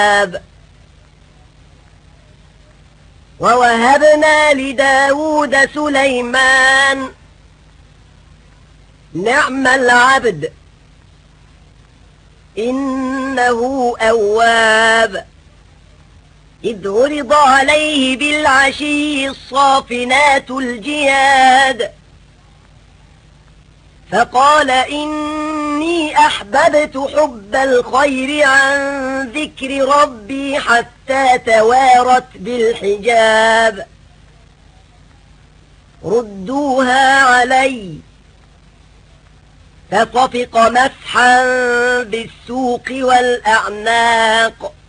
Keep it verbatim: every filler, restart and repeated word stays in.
ووهبنا لداود سليمان نعم العبد إنه أواب إذ عرض عليه بالعشي الصافنات الجياد فقال إني أحببت حب الخير عن ذكر ربي حتى توارت بالحجاب ردوها علي فطفق مسحا بالسوق والأعناق